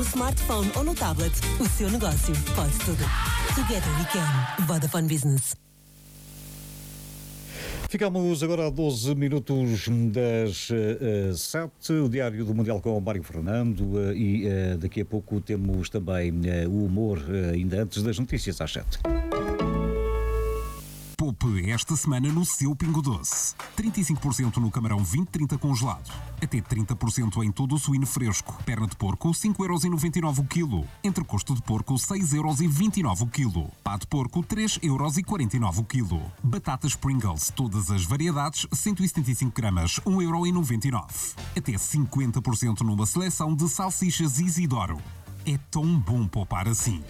smartphone ou no tablet, o seu negócio pode tudo. Together we can. Vodafone Business. Ficamos agora a 12 minutos das 7, o Diário do Mundial com o Mário Fernando e daqui a pouco temos também o humor, ainda antes das notícias às 7. Poupe esta semana no seu Pingo Doce. 35% no camarão 20-30 congelado. Até 30% em todo o suíno fresco. Perna de porco, 5,99€ o quilo. Entrecosto de porco, 6,29€ o quilo. Pá de porco, 3,49€ o quilo. Batatas Pringles, todas as variedades, 175 gramas, 1,99€. Até 50% numa seleção de salsichas Isidoro. É tão bom poupar assim.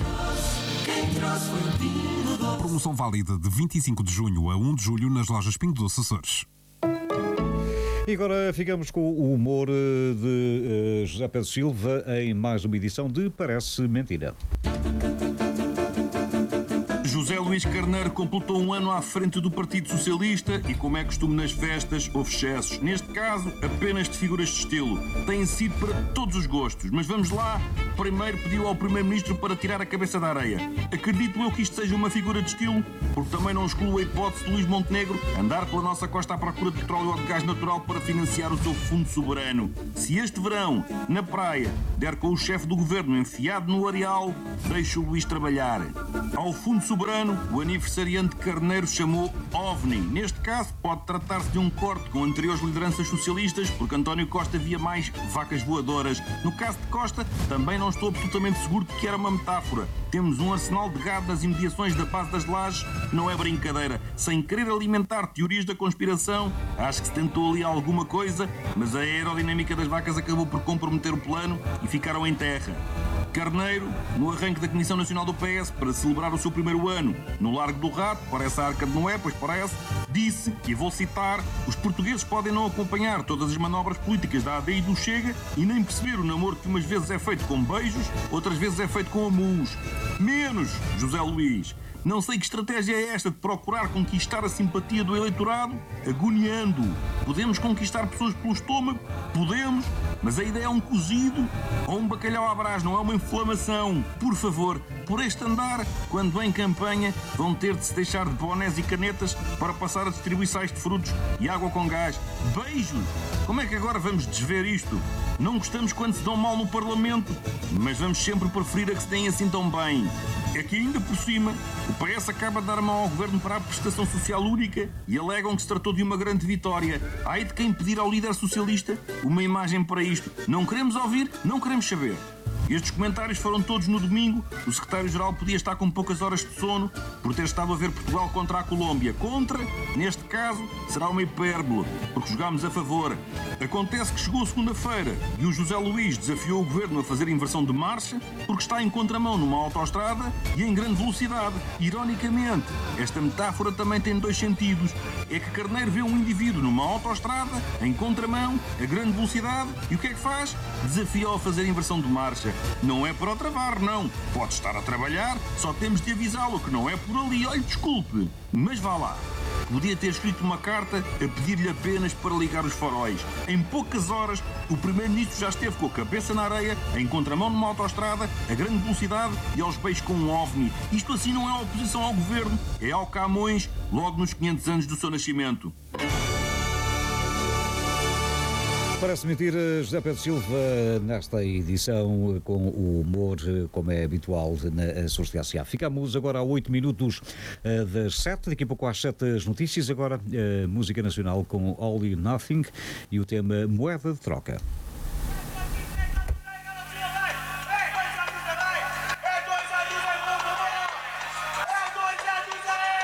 Promoção válida de 25 de junho a 1 de julho nas lojas Pingo Doce Açores. E agora ficamos com o humor de José Pedro Silva em mais uma edição de Parece Mentira. José Luís Carneiro completou um ano à frente do Partido Socialista e, como é costume nas festas, houve excessos. Neste caso, apenas de figuras de estilo. Têm sido para todos os gostos, mas vamos lá. Primeiro pediu ao Primeiro-Ministro para tirar a cabeça da areia. Acredito eu que isto seja uma figura de estilo, porque também não excluo a hipótese de Luís Montenegro andar pela nossa costa à procura de petróleo ou de gás natural para financiar o seu fundo soberano. Se este verão, na praia, der com o chefe do governo enfiado no areal, deixa o Luís trabalhar. Ao fundo soberano, o aniversariante Carneiro chamou OVNI. Neste caso, pode tratar-se de um corte com anteriores lideranças socialistas, porque António Costa via mais vacas voadoras. No caso de Costa, também não estou absolutamente seguro de que era uma metáfora. Temos um arsenal de gado nas imediações da Base das Lajes, não é brincadeira. Sem querer alimentar teorias da conspiração, acho que se tentou ali alguma coisa, mas a aerodinâmica das vacas acabou por comprometer o plano e ficaram em terra. Carneiro, no arranque da Comissão Nacional do PS para celebrar o seu primeiro ano no Largo do Rato, parece a Arca de Noé, pois parece, disse, e vou citar, os portugueses podem não acompanhar todas as manobras políticas da AD e do Chega e nem perceber o namoro que umas vezes é feito com beijos, outras vezes é feito com amus. Menos, José Luís. Não sei que estratégia é esta de procurar conquistar a simpatia do eleitorado agoniando. Podemos conquistar pessoas pelo estômago? Podemos, mas a ideia é um cozido ou um bacalhau à brás, não é uma inflamação. Por favor, por este andar, quando em campanha, vão ter de se deixar de bonés e canetas para passar a distribuir sais de frutos e água com gás. Beijos! Como é que agora vamos desver isto? Não gostamos quando se dão mal no Parlamento, mas vamos sempre preferir a que se deem assim tão bem. É que ainda por cima, o PS acaba de dar a mão ao Governo para a prestação social única e alegam que se tratou de uma grande vitória. Ai de quem pedir ao líder socialista uma imagem para isto. Não queremos ouvir, não queremos saber. Estes comentários foram todos no domingo. O secretário-geral podia estar com poucas horas de sono por ter estado a ver Portugal contra a Colômbia. Contra, neste caso, será uma hipérbole, porque jogámos a favor. Acontece que chegou segunda-feira e o José Luís desafiou o governo a fazer inversão de marcha porque está em contramão numa autoestrada e em grande velocidade. Ironicamente, esta metáfora também tem dois sentidos. É que Carneiro vê um indivíduo numa autoestrada, em contramão, a grande velocidade, e o que é que faz? Desafia-o a fazer inversão de marcha. Não é para o travar, não. Pode estar a trabalhar, só temos de avisá-lo que não é por ali. Olhe, desculpe, mas vá lá. Podia ter escrito uma carta a pedir-lhe apenas para ligar os faróis. Em poucas horas, o Primeiro-Ministro já esteve com a cabeça na areia, em contramão numa autoestrada, a grande velocidade e aos beijos com um OVNI. Isto assim não é oposição ao Governo, é ao Camões, logo nos 500 anos do seu nascimento. Parece mentira, José Pedro Silva, nesta edição com o humor, como é habitual na Açores TSA. Ficamos agora a 8 minutos das 7, daqui a pouco às 7 as notícias. Agora, música nacional com All or Nothing e o tema Moeda de Troca.